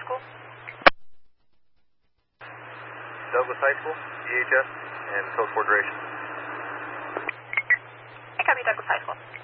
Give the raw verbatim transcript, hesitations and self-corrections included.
School? Douglas High School, D H S, and code four duration. I copy Douglas High School.